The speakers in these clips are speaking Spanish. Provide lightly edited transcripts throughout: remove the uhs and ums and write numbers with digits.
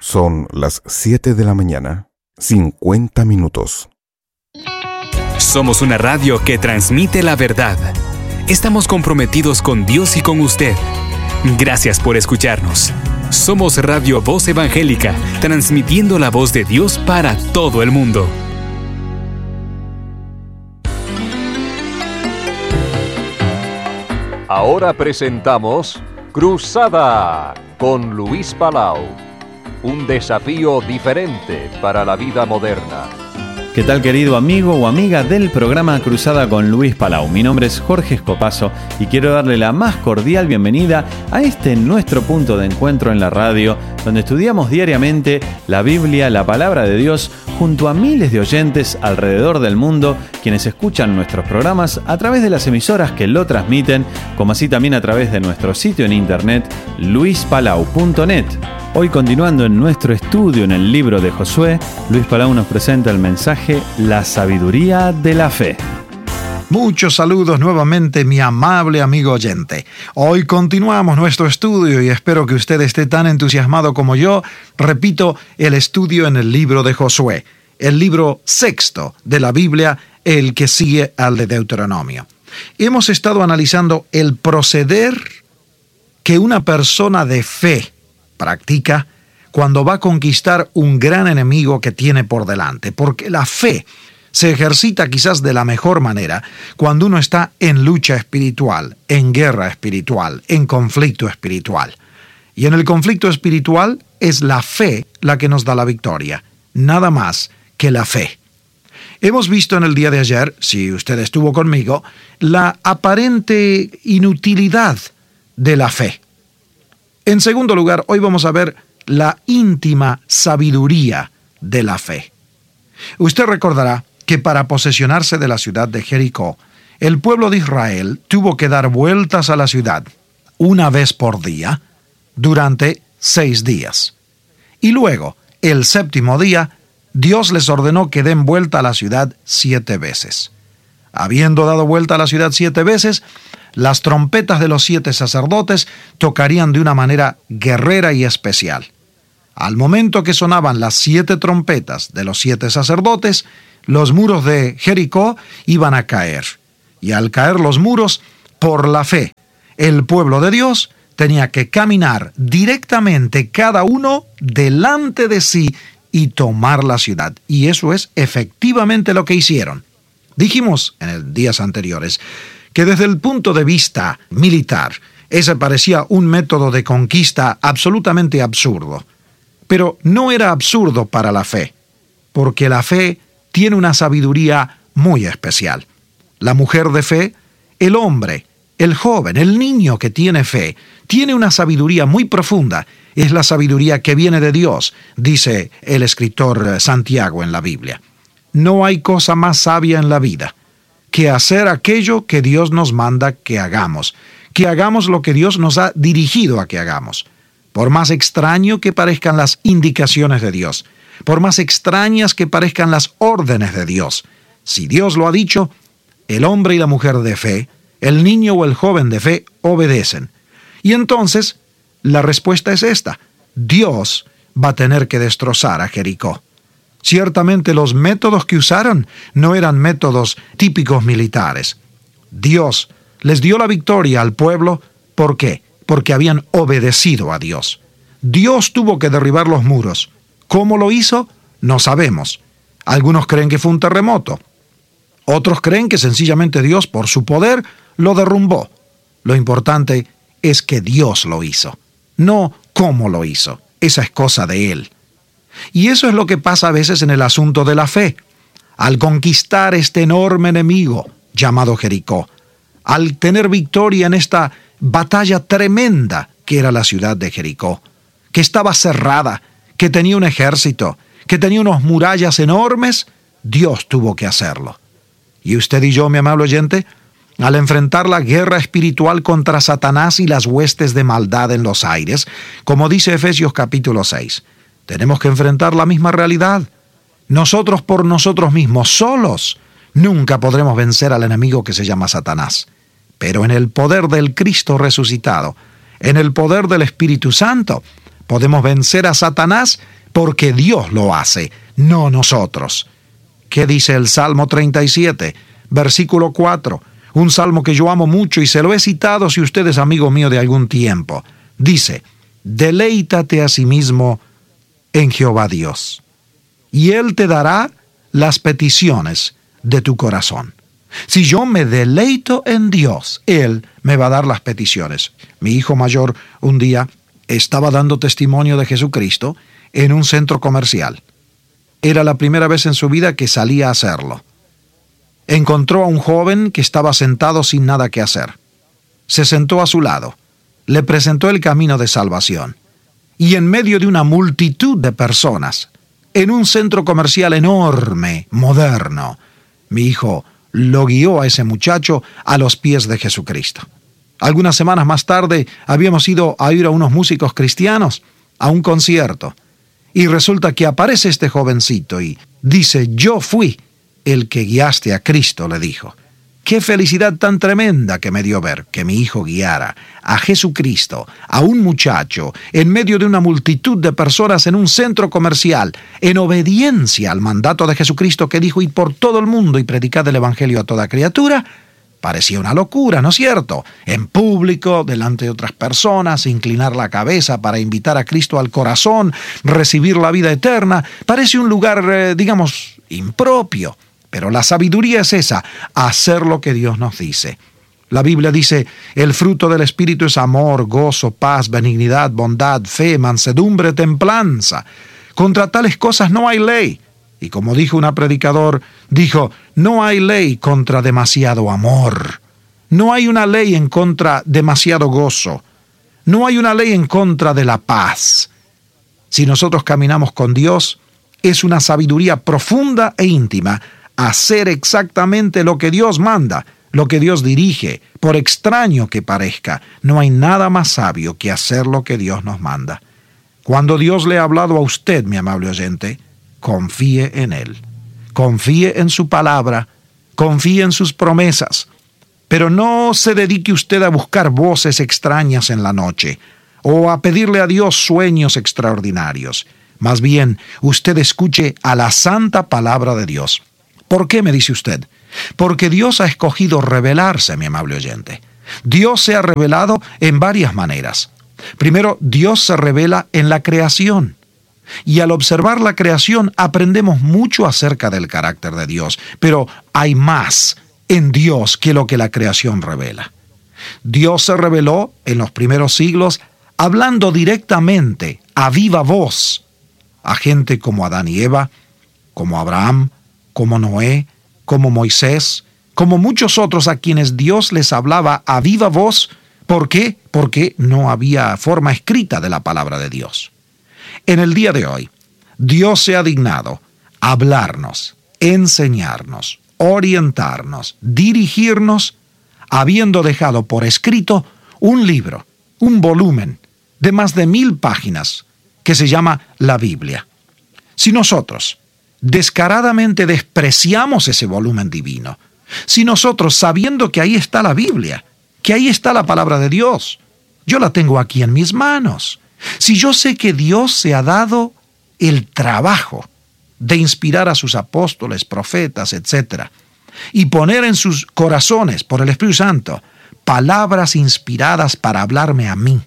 Son las 7 de la mañana, 50 minutos. Somos una radio que transmite la verdad. Estamos comprometidos con Dios y con usted. Gracias por escucharnos. Somos Radio Voz Evangélica, transmitiendo la voz de Dios para todo el mundo. Ahora presentamos Cruzada con Luis Palau. Un desafío diferente para la vida moderna. ¿Qué tal, querido amigo o amiga del programa Cruzada con Luis Palau? Mi nombre es Jorge Escopazo y quiero darle la más cordial bienvenida a este nuestro punto de encuentro en la radio, donde estudiamos diariamente la Biblia, la palabra de Dios, junto a miles de oyentes alrededor del mundo, quienes escuchan nuestros programas a través de las emisoras que lo transmiten, como así también a través de nuestro sitio en internet, luispalau.net. Hoy, continuando en nuestro estudio en el libro de Josué, Luis Palau nos presenta el mensaje La sabiduría de la fe. Muchos saludos nuevamente, mi amable amigo oyente. Hoy continuamos nuestro estudio y espero que usted esté tan entusiasmado como yo. Repito, el estudio en el libro de Josué, el libro sexto de la Biblia, el que sigue al de Deuteronomio. Hemos estado analizando el proceder que una persona de fe practica cuando va a conquistar un gran enemigo que tiene por delante, porque la fe se ejercita quizás de la mejor manera cuando uno está en lucha espiritual, en guerra espiritual, en conflicto espiritual. Y en el conflicto espiritual es la fe la que nos da la victoria, nada más que la fe. Hemos visto en el día de ayer, si usted estuvo conmigo, la aparente inutilidad de la fe. En segundo lugar, hoy vamos a ver la íntima sabiduría de la fe. Usted recordará que para posesionarse de la ciudad de Jericó, el pueblo de Israel tuvo que dar vueltas a la ciudad una vez por día durante 6 días. Y luego, el séptimo día, Dios les ordenó que den vuelta a la ciudad 7 veces. Habiendo dado vuelta a la ciudad 7 veces, las trompetas de los 7 sacerdotes tocarían de una manera guerrera y especial. Al momento que sonaban las 7 trompetas de los 7 sacerdotes, los muros de Jericó iban a caer. Y al caer los muros, por la fe, el pueblo de Dios tenía que caminar directamente cada uno delante de sí y tomar la ciudad. Y eso es efectivamente lo que hicieron. Dijimos en días anteriores que desde el punto de vista militar, ese parecía un método de conquista absolutamente absurdo. Pero no era absurdo para la fe, porque la fe tiene una sabiduría muy especial. La mujer de fe, el hombre, el joven, el niño que tiene fe, tiene una sabiduría muy profunda. Es la sabiduría que viene de Dios, dice el escritor Santiago en la Biblia. No hay cosa más sabia en la vida que hacer aquello que Dios nos manda que hagamos lo que Dios nos ha dirigido a que hagamos. Por más extraño que parezcan las indicaciones de Dios, por más extrañas que parezcan las órdenes de Dios, si Dios lo ha dicho, el hombre y la mujer de fe, el niño o el joven de fe, obedecen. Y entonces, la respuesta es esta: Dios va a tener que destrozar a Jericó. Ciertamente los métodos que usaron no eran métodos típicos militares. Dios les dio la victoria al pueblo. ¿Por qué? Porque habían obedecido a Dios. Dios tuvo que derribar los muros. ¿Cómo lo hizo? No sabemos. Algunos creen que fue un terremoto. Otros creen que sencillamente Dios, por su poder, lo derrumbó. Lo importante es que Dios lo hizo, no cómo lo hizo. Esa es cosa de Él. Y eso es lo que pasa a veces en el asunto de la fe. Al conquistar este enorme enemigo llamado Jericó, al tener victoria en esta batalla tremenda que era la ciudad de Jericó, que estaba cerrada, que tenía un ejército, que tenía unas murallas enormes, Dios tuvo que hacerlo. Y usted y yo, mi amable oyente, al enfrentar la guerra espiritual contra Satanás y las huestes de maldad en los aires, como dice Efesios capítulo 6, tenemos que enfrentar la misma realidad. Nosotros por nosotros mismos, solos, nunca podremos vencer al enemigo que se llama Satanás. Pero en el poder del Cristo resucitado, en el poder del Espíritu Santo, podemos vencer a Satanás porque Dios lo hace, no nosotros. ¿Qué dice el Salmo 37, versículo 4? Un salmo que yo amo mucho y se lo he citado si usted es amigo mío de algún tiempo. Dice, deleítate a sí mismo en Jehová Dios, y Él te dará las peticiones de tu corazón. Si yo me deleito en Dios, Él me va a dar las peticiones. Mi hijo mayor un día estaba dando testimonio de Jesucristo en un centro comercial. Era la primera vez en su vida que salía a hacerlo. Encontró a un joven que estaba sentado sin nada que hacer. Se sentó a su lado, le presentó el camino de salvación. Y en medio de una multitud de personas, en un centro comercial enorme, moderno, mi hijo lo guió a ese muchacho a los pies de Jesucristo. Algunas semanas más tarde habíamos ido a ir a unos músicos cristianos a un concierto. Y resulta que aparece este jovencito y dice, yo fui el que guiaste a Cristo, le dijo. Qué felicidad tan tremenda que me dio ver que mi hijo guiara a Jesucristo, a un muchacho, en medio de una multitud de personas en un centro comercial, en obediencia al mandato de Jesucristo que dijo, id por todo el mundo y predicad el evangelio a toda criatura. Parecía una locura, ¿no es cierto? En público, delante de otras personas, inclinar la cabeza para invitar a Cristo al corazón, recibir la vida eterna. Parece un lugar, impropio. Pero la sabiduría es esa, hacer lo que Dios nos dice. La Biblia dice, el fruto del Espíritu es amor, gozo, paz, benignidad, bondad, fe, mansedumbre, templanza. Contra tales cosas no hay ley. Y como dijo un predicador, dijo, no hay ley contra demasiado amor. No hay una ley en contra demasiado gozo. No hay una ley en contra de la paz. Si nosotros caminamos con Dios, es una sabiduría profunda e íntima hacer exactamente lo que Dios manda, lo que Dios dirige, por extraño que parezca. No hay nada más sabio que hacer lo que Dios nos manda. Cuando Dios le ha hablado a usted, mi amable oyente, confíe en Él. Confíe en su palabra, confíe en sus promesas. Pero no se dedique usted a buscar voces extrañas en la noche o a pedirle a Dios sueños extraordinarios. Más bien, usted escuche a la santa palabra de Dios. ¿Por qué, me dice usted? Porque Dios ha escogido revelarse, mi amable oyente. Dios se ha revelado en varias maneras. Primero, Dios se revela en la creación. Y al observar la creación aprendemos mucho acerca del carácter de Dios. Pero hay más en Dios que lo que la creación revela. Dios se reveló en los primeros siglos hablando directamente, a viva voz, a gente como Adán y Eva, como Abraham, como Noé, como Moisés, como muchos otros a quienes Dios les hablaba a viva voz. ¿Por qué? Porque no había forma escrita de la palabra de Dios. En el día de hoy, Dios se ha dignado hablarnos, enseñarnos, orientarnos, dirigirnos, habiendo dejado por escrito un libro, un volumen de más de 1000 páginas que se llama la Biblia. Si nosotros descaradamente despreciamos ese volumen divino, si nosotros, sabiendo que ahí está la Biblia, que ahí está la palabra de Dios, yo la tengo aquí en mis manos, si yo sé que Dios se ha dado el trabajo de inspirar a sus apóstoles, profetas, etc., y poner en sus corazones, por el Espíritu Santo, palabras inspiradas para hablarme a mí,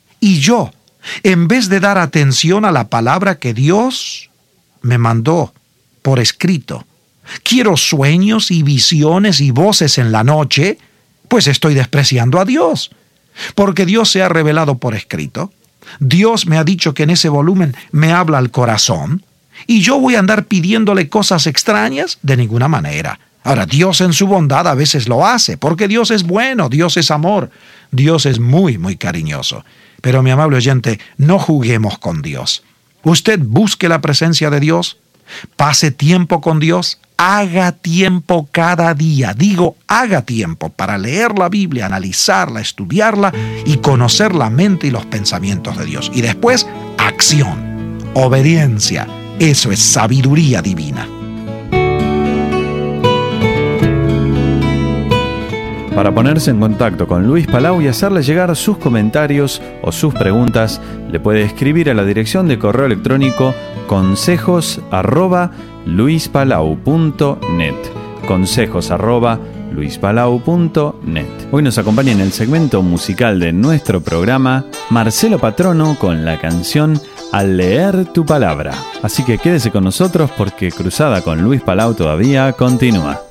y yo, en vez de dar atención a la palabra que Dios me mandó por escrito, quiero sueños y visiones y voces en la noche, pues estoy despreciando a Dios, porque Dios se ha revelado por escrito. Dios me ha dicho que en ese volumen me habla al corazón, y yo voy a andar pidiéndole cosas extrañas de ninguna manera. Ahora, Dios en su bondad a veces lo hace, porque Dios es bueno, Dios es amor, Dios es muy, muy cariñoso. Pero, mi amable oyente, no juguemos con Dios. Usted busque la presencia de Dios, pase tiempo con Dios, haga tiempo cada día. Digo, haga tiempo para leer la Biblia, analizarla, estudiarla y conocer la mente y los pensamientos de Dios. Y después, acción, obediencia. Eso es sabiduría divina. Para ponerse en contacto con Luis Palau y hacerle llegar sus comentarios o sus preguntas, le puede escribir a la dirección de correo electrónico consejos@luispalau.net. consejos@luispalau.net. Hoy nos acompaña en el segmento musical de nuestro programa Marcelo Patrono con la canción Al leer tu palabra. Así que quédese con nosotros porque Cruzada con Luis Palau todavía continúa.